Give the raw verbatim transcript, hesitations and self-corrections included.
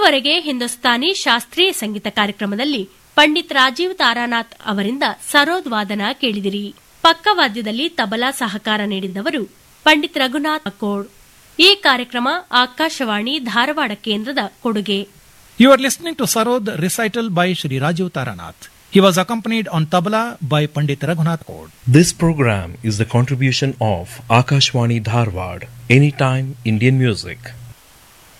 ಇದುವರೆಗೆ ಹಿಂದೂಸ್ತಾನಿ ಶಾಸ್ತ್ರೀಯ ಸಂಗೀತ ಕಾರ್ಯಕ್ರಮದಲ್ಲಿ ಪಂಡಿತ್ ರಾಜೀವ್ ತಾರಾನಾಥ್ ಅವರಿಂದ ಸರೋದ್ ವಾದನ ಕೇಳಿದಿರಿ. ಪಕ್ಕವಾದ್ಯದಲ್ಲಿ ತಬಲಾ ಸಹಕಾರ ನೀಡಿದ್ದವರು ಪಂಡಿತ್ ರಘುನಾಥ್ ಅಕೋಡ್. ಈ ಕಾರ್ಯಕ್ರಮ ಆಕಾಶವಾಣಿ ಧಾರವಾಡ ಕೇಂದ್ರದ ಕೊಡುಗೆ. You are listening to Sarod recital by Shri Rajiv Taranath. He was accompanied on tabla by Pandit Raghunath Kod. This program is the contribution of Akashwani Dharwad, Anytime Indian Music.